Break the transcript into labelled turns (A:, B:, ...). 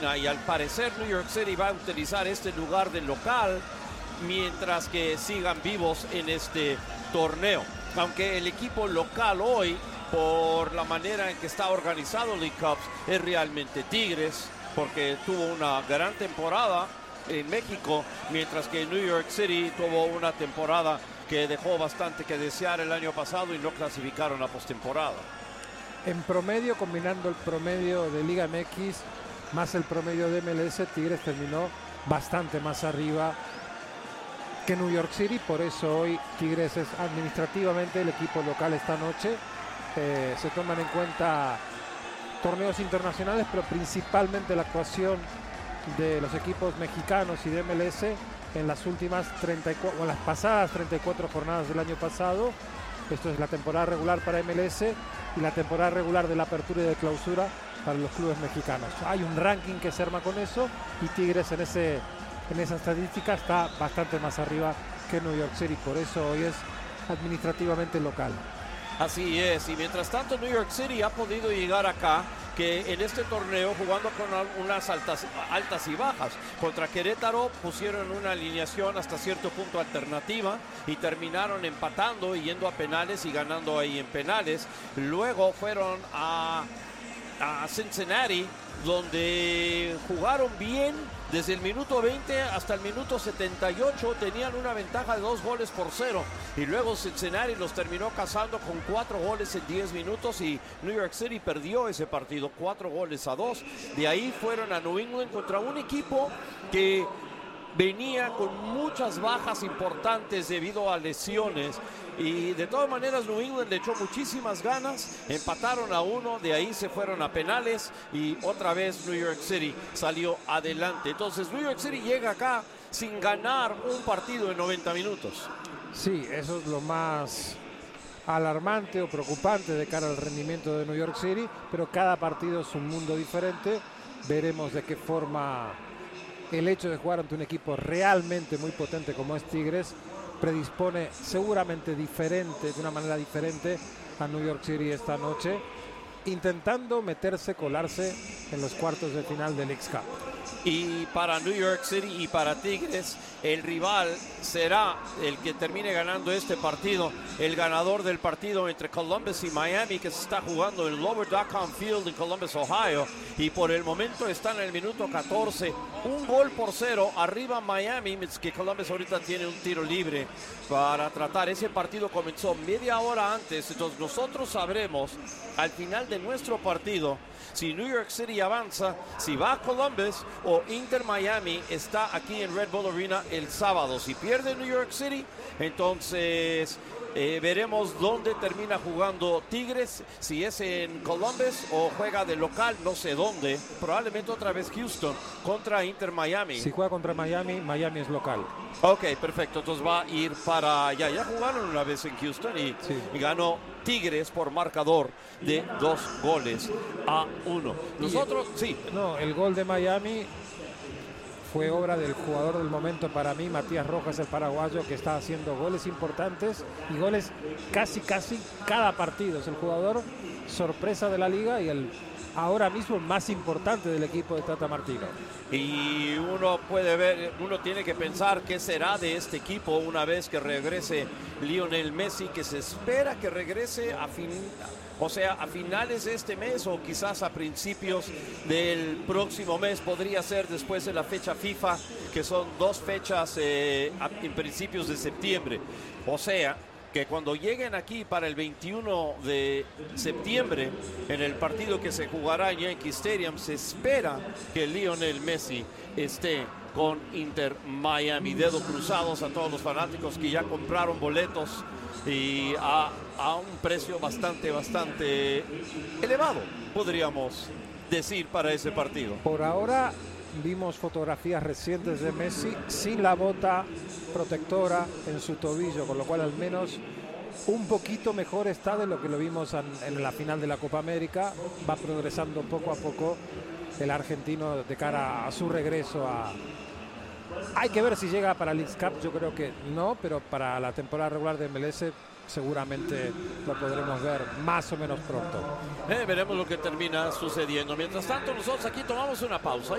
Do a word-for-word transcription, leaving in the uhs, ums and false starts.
A: Arena, y al parecer New York City va a utilizar este lugar de local mientras que sigan vivos en este torneo. Aunque el equipo local hoy, por la manera en que está organizado League Cups, es realmente Tigres, porque tuvo una gran temporada en México, mientras que New York City tuvo una temporada que dejó bastante que desear el año pasado y no clasificaron a postemporada.
B: En promedio, combinando el promedio de Liga M X más el promedio de M L S, Tigres terminó bastante más arriba que New York City. Por eso hoy Tigres es administrativamente el equipo local esta noche. Eh, se toman en cuenta torneos internacionales, pero principalmente la actuación de los equipos mexicanos y de M L S en las últimas treinta y cuatro, o en las pasadas treinta y cuatro jornadas del año pasado. Esto es la temporada regular para M L S y la temporada regular de la apertura y de clausura para los clubes mexicanos. Hay un ranking que se arma con eso y Tigres en, ese, en esa estadística está bastante más arriba que New York City. Por eso hoy es administrativamente local.
A: Así es, y mientras tanto New York City ha podido llegar acá, que en este torneo jugando con unas altas, altas y bajas. Contra Querétaro pusieron una alineación hasta cierto punto alternativa y terminaron empatando y yendo a penales y ganando ahí en penales. Luego fueron a, a Cincinnati, donde jugaron bien desde el minuto veinte hasta el minuto setenta y ocho, tenían una ventaja de dos goles por cero y luego Cincinnati los terminó cazando con cuatro goles en diez minutos y New York City perdió ese partido cuatro goles a dos. De ahí fueron a New England contra un equipo que venía con muchas bajas importantes debido a lesiones y de todas maneras New England le echó muchísimas ganas, empataron a uno, de ahí se fueron a penales y otra vez New York City salió adelante. Entonces New York City llega acá sin ganar un partido en noventa minutos.
B: Sí, eso es lo más alarmante o preocupante de cara al rendimiento de New York City, pero cada partido es un mundo diferente. Veremos de qué forma el hecho de jugar ante un equipo realmente muy potente como es Tigres predispone seguramente diferente, de una manera diferente a New York City esta noche, intentando meterse, colarse en los cuartos de final del Leagues Cup.
A: Y para New York City y para Tigres, el rival será el que termine ganando este partido, el ganador del partido entre Columbus y Miami, que se está jugando en Lower Dot-Com Field en Columbus, Ohio, y por el momento están en el minuto catorce, un gol por cero arriba Miami, que Columbus ahorita tiene un tiro libre para tratar. Ese partido comenzó media hora antes, entonces nosotros sabremos al final de nuestro partido si New York City avanza, si va a Columbus o Inter Miami está aquí en Red Bull Arena el sábado. Si pierde New York City, entonces eh, veremos dónde termina jugando Tigres, si es en Columbus o juega de local, no sé dónde, probablemente otra vez Houston contra Inter Miami.
B: Si juega contra Miami, Miami es local.
A: Ok, perfecto, entonces va a ir para allá. Ya jugaron una vez en Houston y,
B: sí. y
A: ganó Tigres por marcador de dos goles a uno. Nosotros,
B: y,
A: sí.
B: No, el gol de Miami fue obra del jugador del momento para mí, Matías Rojas, el paraguayo, que está haciendo goles importantes y goles casi, casi cada partido. Es el jugador sorpresa de la liga y el ahora mismo el más importante del equipo de Tata Martino.
A: Y uno puede ver, uno tiene que pensar qué será de este equipo una vez que regrese Lionel Messi, que se espera que regrese a fin, o sea, a finales de este mes o quizás a principios del próximo mes, podría ser después de la fecha FIFA, que son dos fechas eh, en principios de septiembre. O sea, que cuando lleguen aquí para el veintiuno de septiembre, en el partido que se jugará en Yankee Stadium, se espera que Lionel Messi esté con Inter Miami. Dedos cruzados a todos los fanáticos que ya compraron boletos y a, a un precio bastante, bastante elevado, podríamos decir, para ese partido.
B: Por ahora vimos fotografías recientes de Messi sin la bota protectora en su tobillo, con lo cual al menos un poquito mejor está de lo que lo vimos en, en la final de la Copa América. Va progresando poco a poco el argentino de cara a su regreso a... Hay que ver si llega para Leagues Cup, yo creo que no, pero para la temporada regular de M L S seguramente lo podremos ver más o menos pronto.
A: Eh, veremos lo que termina sucediendo. Mientras tanto, nosotros aquí tomamos una pausa.